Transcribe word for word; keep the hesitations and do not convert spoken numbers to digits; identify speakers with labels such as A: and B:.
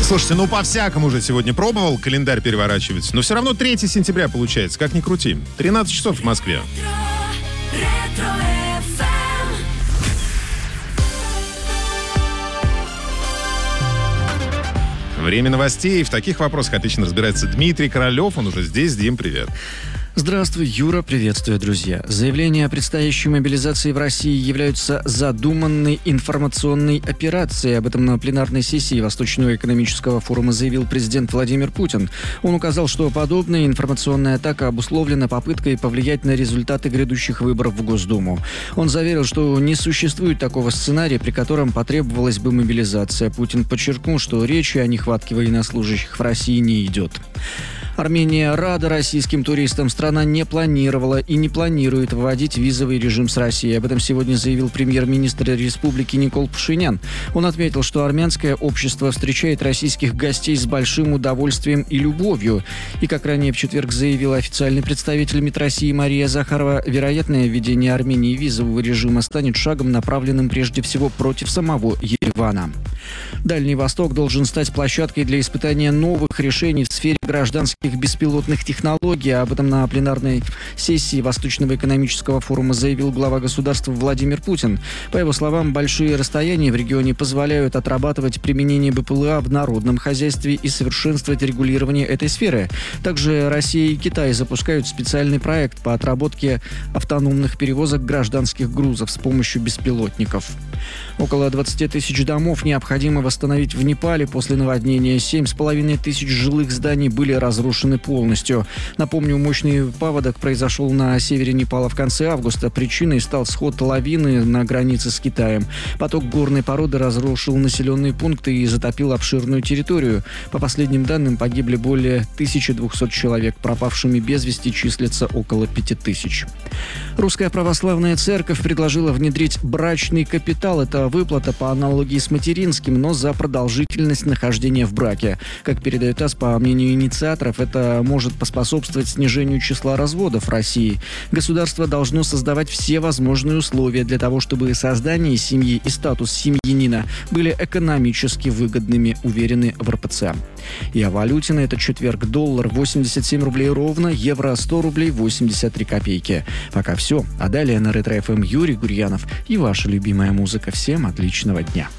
A: Слушайте, ну по-всякому уже сегодня пробовал календарь переворачивать, но все равно третьего сентября получается, как ни крути. тринадцать часов в Москве. Время новостей. В таких вопросах отлично разбирается Дмитрий Королев. Он уже здесь. Дим, привет.
B: Здравствуй, Юра, приветствую, друзья. Заявления о предстоящей мобилизации в России являются задуманной информационной операцией. Об этом на пленарной сессии Восточного экономического форума заявил президент Владимир Путин. Он указал, что подобная информационная атака обусловлена попыткой повлиять на результаты грядущих выборов в Госдуму. Он заверил, что не существует такого сценария, при котором потребовалась бы мобилизация. Путин подчеркнул, что речи о нехватке военнослужащих в России не идет. Армения рада российским туристам. Страна не планировала и не планирует вводить визовый режим с Россией. Об этом сегодня заявил премьер-министр республики Никол Пашинян. Он отметил, что армянское общество встречает российских гостей с большим удовольствием и любовью. И, как ранее в четверг заявил официальный представитель МИД России Мария Захарова, вероятное введение Армении визового режима станет шагом, направленным прежде всего против самого Еревана. Дальний Восток должен стать площадкой для испытания новых решений в сфере гражданских беспилотных технологий. Об этом на пленарной сессии Восточного экономического форума заявил глава государства Владимир Путин. По его словам, большие расстояния в регионе позволяют отрабатывать применение БПЛА в народном хозяйстве и совершенствовать регулирование этой сферы. Также Россия и Китай запускают специальный проект по отработке автономных перевозок гражданских грузов с помощью беспилотников. Около двадцать тысяч домов необходимо восстановить в Непале после наводнения. Семь с половиной тысяч жилых зданий были разрушены полностью. Напомню, мощный паводок произошел на севере Непала в конце августа. Причиной стал сход лавины на границе с Китаем. Поток горной породы разрушил населенные пункты и затопил обширную территорию. По последним данным, погибли более тысячи двухсот человек. Пропавшими без вести числится около пяти тысяч. Русская православная церковь предложила внедрить брачный капитал. Это выплата по аналогии с материнским, но за продолжительность нахождения в браке. Как передает ТАСС, по мнению инициаторов, это может поспособствовать снижению числа разводов в России. Государство должно создавать все возможные условия для того, чтобы создание семьи и статус семьянина были экономически выгодными, уверены в эр пэ цэ. И о валюте на этот четверг: доллар восемьдесят семь рублей ровно, евро сто рублей восемьдесят три копейки. Пока все. А далее на Ретро эф эм Юрий Гурьянов и ваша любимая музыка. Всем отличного дня.